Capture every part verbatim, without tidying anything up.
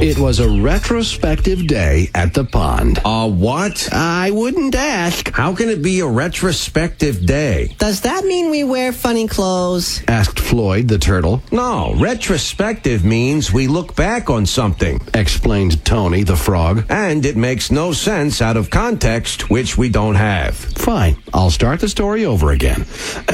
It was a retrospective day at the pond. Uh, what? I wouldn't ask. How can it be a retrospective day? Does that mean we wear funny clothes? Asked Floyd the turtle. No, retrospective means we look back on something. Explained Tony the frog. And it makes no sense out of context, which we don't have. Fine, I'll start the story over again.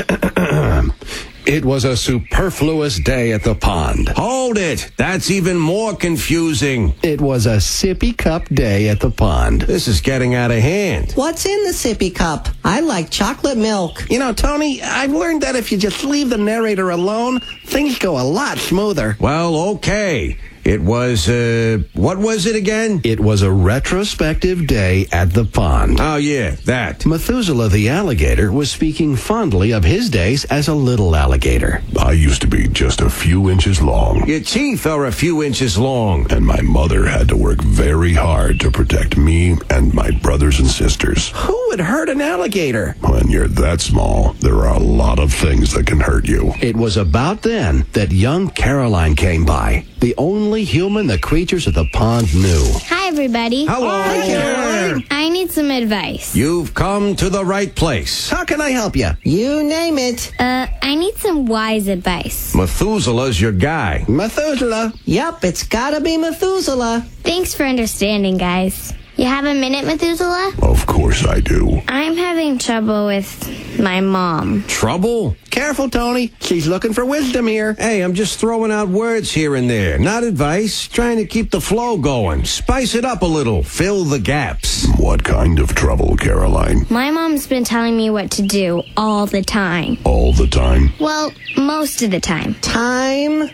It was a superfluous day at the pond. Hold it! That's even more confusing. It was a sippy cup day at the pond. This is getting out of hand. What's in the sippy cup? I like chocolate milk. You know, Tony, I've learned that if you just leave the narrator alone, things go a lot smoother. Well, okay. It was, uh, what was it again? It was a retrospective day at the pond. Oh, yeah, that. Methuselah the alligator was speaking fondly of his days as a little alligator. I used to be just a few inches long. Your teeth are a few inches long. And my mother had to work very hard to protect me and my brothers and sisters. Who would hurt an alligator? When you're that small, there are a lot of things that can hurt you. It was about then that young Caroline came by, the only human the creatures of the pond knew. Hi, everybody. Hello. Hi, Caroline. I need some advice. You've come to the right place. How can I help you? You name it. Uh, I need some wise advice. Methuselah's your guy. Methuselah. Yup, it's gotta be Methuselah. Thanks for understanding, guys. You have a minute, Methuselah? Of course I do. I'm having trouble with my mom. Trouble? Careful, Tony. She's looking for wisdom here. Hey, I'm just throwing out words here and there. Not advice. Trying to keep the flow going. Spice it up a little. Fill the gaps. What kind of trouble, Caroline? My mom's been telling me what to do all the time. All the time? Well, most of the time. Time?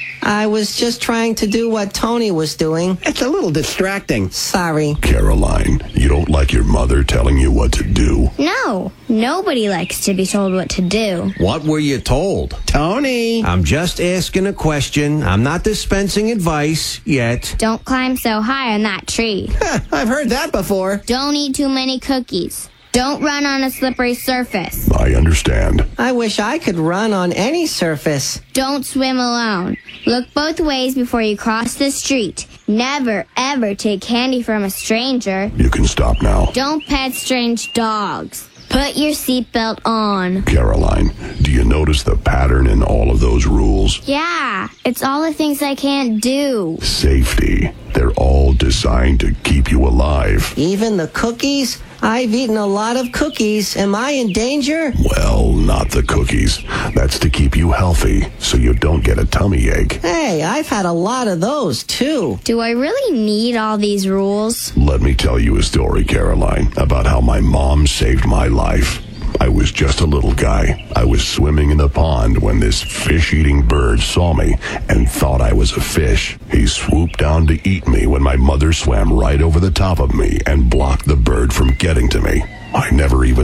I was just trying to do what Tony was doing. It's a little distracting. Sorry. Caroline, you don't like your mother telling you what to do? No, nobody likes to be told what to do. What were you told? Tony. I'm just asking a question. I'm not dispensing advice yet. Don't climb so high on that tree. I've heard that before. Don't eat too many cookies. Don't run on a slippery surface. I understand. I wish I could run on any surface. Don't swim alone. Look both ways before you cross the street. Never, ever take candy from a stranger. You can stop now. Don't pet strange dogs. Put your seatbelt on. Caroline, do you notice the pattern in all of those rules? Yeah, it's all the things I can't do. Safety. They're all designed to keep you alive. Even the cookies? I've eaten a lot of cookies. Am I in danger? Well, not the cookies. That's to keep you healthy, so you don't get a tummy ache. Hey, I've had a lot of those, too. Do I really need all these rules? Let me tell you a story, Caroline, about how my mom saved my life. I was just a little guy. I was swimming in the pond when this fish-eating bird saw me and thought I was a fish. He swooped down to eat me when my mother swam right over the top of me and blocked the bird from getting to me. I never even